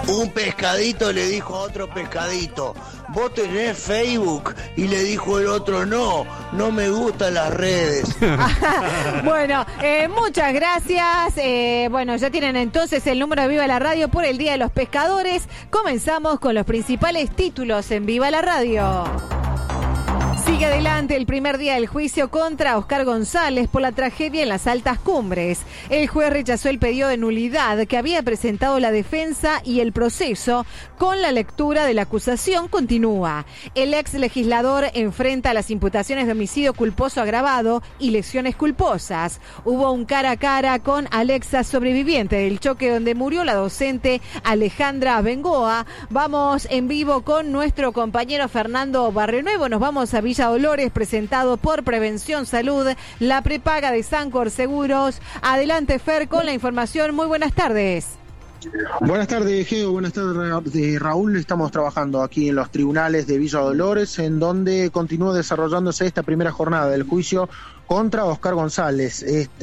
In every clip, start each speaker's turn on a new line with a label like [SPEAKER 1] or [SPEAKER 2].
[SPEAKER 1] Un pescadito le dijo a otro pescadito, vos tenés Facebook, y le dijo el otro, no me gustan las redes.
[SPEAKER 2] Bueno, muchas gracias. Bueno, ya tienen entonces el número de Viva la Radio por el Día de los Pescadores. Comenzamos con los principales títulos en Viva la Radio. Sigue adelante el primer día del juicio contra Oscar González por la tragedia en las Altas Cumbres. El juez rechazó el pedido de nulidad que había presentado la defensa y el proceso con la lectura de la acusación continúa. El ex legislador enfrenta las imputaciones de homicidio culposo agravado y lesiones culposas. Hubo un cara a cara con Alexa, sobreviviente del choque donde murió la docente Alejandra Bengoa. Vamos en vivo con nuestro compañero Fernando Barrionuevo. Nos vamos a Villa Dolores, presentado por Prevención Salud, la prepaga de Sancor Seguros. Adelante, Fer, con la información. Muy buenas tardes.
[SPEAKER 3] Buenas tardes, Geo. Buenas tardes, Raúl. Estamos trabajando aquí en los tribunales de Villa Dolores, en donde continúa desarrollándose esta primera jornada del juicio contra Oscar González,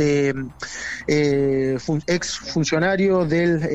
[SPEAKER 3] ex funcionario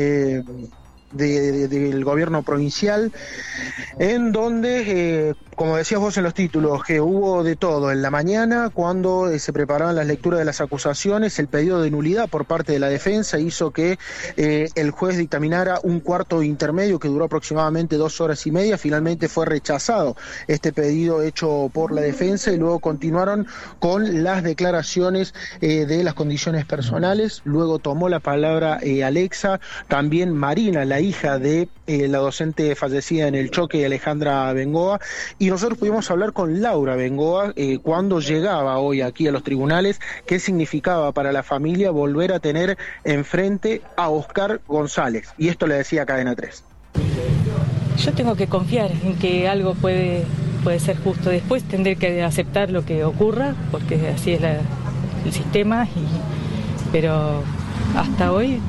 [SPEAKER 3] del gobierno provincial, en donde, como decías vos en los títulos, que hubo de todo. En la mañana, cuando se preparaban las lecturas de las acusaciones, el pedido de nulidad por parte de la defensa hizo que el juez dictaminara un cuarto intermedio que duró aproximadamente 2 horas y media. Finalmente fue rechazado este pedido hecho por la defensa y luego continuaron con las declaraciones de las condiciones personales. Luego tomó la palabra Alexa, también Marina, la hija de la docente fallecida en el choque, Alejandra Bengoa, y nosotros pudimos hablar con Laura Bengoa cuando llegaba hoy aquí a los tribunales, qué significaba para la familia volver a tener enfrente a Oscar González, y esto le decía a Cadena 3.
[SPEAKER 4] Yo tengo que confiar en que algo puede ser justo. Después tendré que aceptar lo que ocurra, porque así es el sistema, pero hasta hoy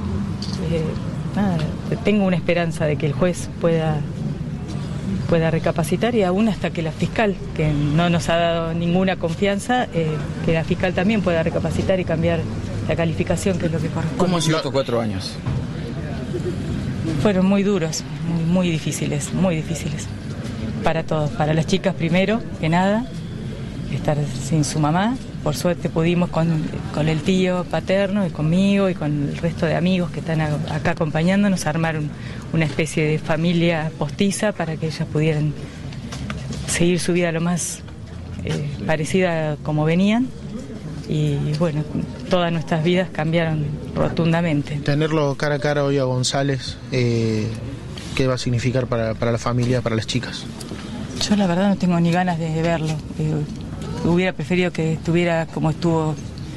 [SPEAKER 4] tengo una esperanza de que el juez pueda recapacitar, y aún hasta que la fiscal, que no nos ha dado ninguna confianza, que la fiscal también pueda recapacitar y cambiar la calificación, que es lo que corresponde.
[SPEAKER 5] ¿Cómo han sido estos 4 años?
[SPEAKER 4] Fueron muy duros, muy difíciles para todos, para las chicas primero que nada, estar sin su mamá. Por suerte pudimos con el tío paterno y conmigo y con el resto de amigos que están acá acompañándonos armar una especie de familia postiza para que ellas pudieran seguir su vida lo más parecida como venían. Y bueno, todas nuestras vidas cambiaron rotundamente.
[SPEAKER 3] Tenerlo cara a cara hoy a González, ¿qué va a significar para la familia, para las chicas?
[SPEAKER 4] Yo la verdad no tengo ni ganas de verlo. Hubiera preferido que estuviera como estuvo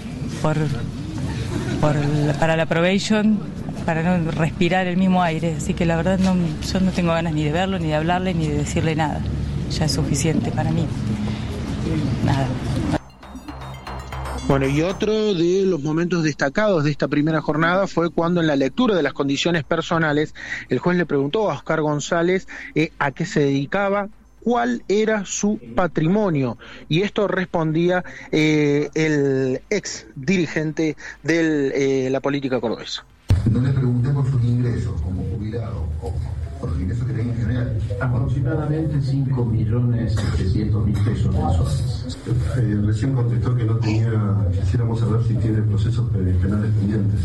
[SPEAKER 4] para la probation, para no respirar el mismo aire. Así que la verdad yo no tengo ganas ni de verlo, ni de hablarle, ni de decirle nada. Ya es suficiente para mí. Nada.
[SPEAKER 3] Bueno, y otro de los momentos destacados de esta primera jornada fue cuando en la lectura de las condiciones personales el juez le preguntó a Oscar González a qué se dedicaba, cuál era su patrimonio, y esto respondía el ex dirigente de la política cordobesa.
[SPEAKER 6] No le pregunté por sus ingresos como jubilado o por los ingresos que tenía en general.
[SPEAKER 7] Aproximadamente 5.700.000 pesos mensuales.
[SPEAKER 6] Recién contestó que no tenía, quisiéramos saber si tiene procesos penales pendientes.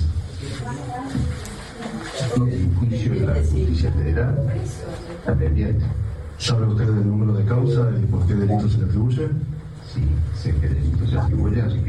[SPEAKER 7] El juicio de la justicia federal está pendiente.
[SPEAKER 6] ¿Sabe usted del número de causa y por qué delito se le atribuye?
[SPEAKER 7] Sí, sé qué delito se atribuye, así que